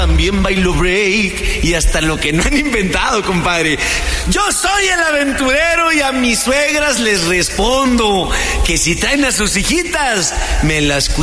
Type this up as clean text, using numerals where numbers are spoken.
También bailo break y hasta lo que no han inventado, compadre. Yo soy el aventurero y a mis suegras les respondo que si traen a sus hijitas, me las cuido.